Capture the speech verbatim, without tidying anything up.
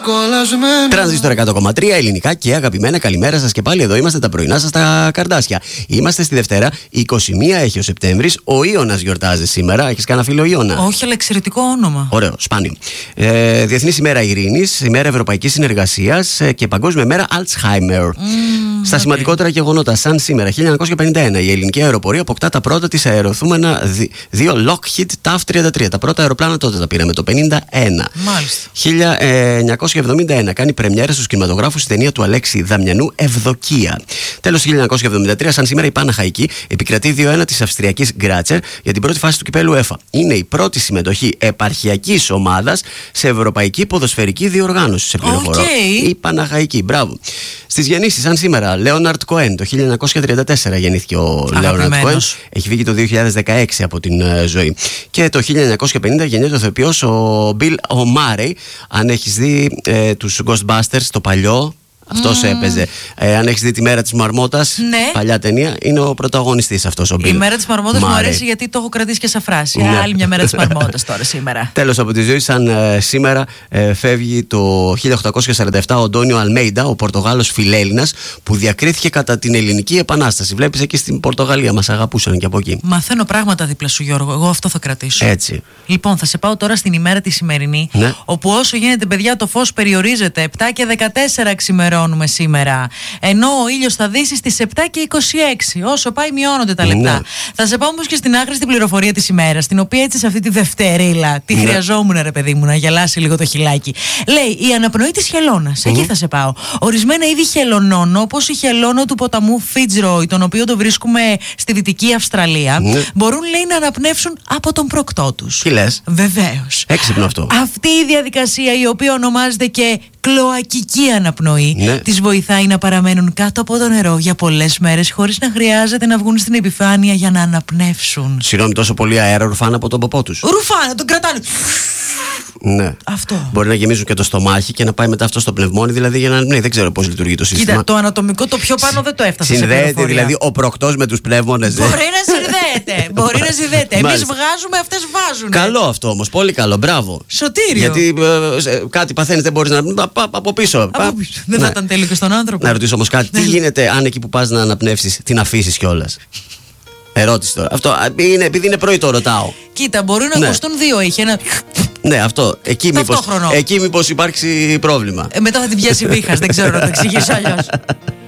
Τρανζίστορ εκατό κόμμα τρία, ελληνικά και αγαπημένα. Καλημέρα σας και πάλι. Εδώ είμαστε τα πρωινά σας τα καρδάσια. Είμαστε στη Δευτέρα, είκοσι μία έχει ο Σεπτέμβρης. Ο Ιώνας γιορτάζει σήμερα. Έχεις κανένα φίλο Ιώνα? Όχι, αλλά εξαιρετικό όνομα. Ωραίο, σπάνιο. Ε, Διεθνής ημέρα ειρήνης, ημέρα ευρωπαϊκής συνεργασίας και παγκόσμια μέρα Alzheimer. Mm, Στα okay. σημαντικότερα γεγονότα, σαν σήμερα, χίλια εννιακόσια πενήντα ένα, η ελληνική αεροπορία αποκτά τα πρώτα της αεροθούμενα δύο Lockheed ταφ τριάντα τρία. Τα πρώτα αεροπλάνα τότε τα πήραμε το πενήντα ένα. Μάλιστα. χίλια εννιακόσια εβδομήντα ένα κάνει πρεμιέρα στους κινηματογράφους η ταινία του Αλέξη Δαμιανού Ευδοκία. Τέλος, χίλια εννιακόσια εβδομήντα τρία, σαν σήμερα, η Παναχαϊκή επικρατεί δύο ένα της Αυστριακής Γκράτσερ για την πρώτη φάση του κυπέλου ΕΦΑ. Είναι η πρώτη συμμετοχή επαρχιακής ομάδας σε ευρωπαϊκή ποδοσφαιρική διοργάνωση. Σε πληροφορώ. Okay. Η Παναχαϊκή, μπράβο. Στις γεννήσεις, σαν σήμερα, Λέοναρτ Κοέν. Το χίλια εννιακόσια τριάντα τέσσερα γεννήθηκε ο Λέοναρτ Κοέν. Έχει φύγει το δύο χιλιάδες δεκαέξι από την uh, ζωή. Και το χίλια εννιακόσια πενήντα γεννιέται ο ηθοποιός ο Μπιλ Ομάρεϊ. Αν έχεις δει ε, τους Ghostbusters, το παλιό. Αυτός mm. έπαιζε. Ε, αν έχεις δει τη Μέρα της Μαρμότας, ναι. παλιά ταινία, είναι ο πρωταγωνιστής αυτός ο Μπιλ. Η Μέρα της Μαρμότας μου αρέσει γιατί το έχω κρατήσει και σαν φράση. Ναι. Άλλη μια Μέρα της Μαρμότας τώρα σήμερα. Τέλος από τη ζωή, σαν ε, σήμερα ε, φεύγει το χίλια οκτακόσια σαράντα επτά ο Αντώνιο Αλμέιντα, ο Πορτογάλος φιλέλληνας που διακρίθηκε κατά την Ελληνική Επανάσταση. Βλέπεις, εκεί στην Πορτογαλία μας αγαπούσαν και από εκεί. Μαθαίνω πράγματα δίπλα σου, Γιώργο. Εγώ αυτό θα κρατήσω. Έτσι. Λοιπόν, θα σε πάω τώρα στην ημέρα τη σημερινή, ναι. όπου όσο γίνεται, παιδιά, το φως περιορίζεται. επτά και δεκατέσσερα ξημερώνουμε σήμερα. Ενώ ο ήλιος θα δύσει στις επτά και είκοσι έξι. Όσο πάει, μειώνονται τα λεπτά. Ναι. Θα σε πάω όμως και στην άχρηστη πληροφορία της ημέρας, την οποία έτσι σε αυτή τη Δευτερίλα τη ναι. χρειαζόμουν, ρε παιδί μου, να γελάσει λίγο το χιλάκι. Λέει η αναπνοή της χελώνας. Mm-hmm. Εκεί θα σε πάω. Ορισμένα είδη χελωνών, όπως η χελώνο του ποταμού Fitzroy, τον οποίο το βρίσκουμε στη Δυτική Αυστραλία, mm-hmm. μπορούν, λέει, να αναπνεύσουν από τον προκτό τους. Τι λες? Βεβαίως. Έξυπνο αυτό. Αυτή η διαδικασία, η οποία ονομάζεται και κλοακική αναπνοή, ναι. τις βοηθάει να παραμένουν κάτω από το νερό για πολλές μέρες χωρίς να χρειάζεται να βγουν στην επιφάνεια για να αναπνεύσουν. Συγγνώμη, τόσο πολύ αέρα ρουφάνε από τον ποπό τους. Ρουφάνε, τον κρατάνε. Ναι. Αυτό. Μπορεί να γεμίζουν και το στομάχι και να πάει μετά αυτό στο πνευμόνι, δηλαδή για να. Ναι, δεν ξέρω πώς λειτουργεί το σύστημα. Κοίτα, το ανατομικό το πιο πάνω δεν το έφτασε. Συνδέεται δηλαδή ο προκτός με τους πνεύμονες. Μπορεί να συνδέεται. Μπορεί να συνδέεται. Εμείς βγάζουμε, αυτές βάζουν. Καλό αυτό όμως. Πολύ καλό. Μπράβο. Σωτήριο. Γιατί ε, κάτι παθαίνεις, δεν μπορείς να. Πα, από πίσω. Από πα, πίσω. Δεν θα ήταν τέλειο και στον άνθρωπο. Να ρωτήσω όμως κάτι. Τι γίνεται αν εκεί που πας να αναπνεύσεις την αφήσεις κιόλας? Ερώτηση τώρα. Αυτό είναι, επειδή είναι πρωί το ρωτάω. Κοίτα, μπορεί να ναι. ακουστούν δύο ήχοι. Ένα... Ναι, αυτό. Εκεί μήπως, εκεί μήπως υπάρξει πρόβλημα. Ε, μετά θα την πιάσει βήχας. Δεν ξέρω να το εξηγήσω αλλιώς.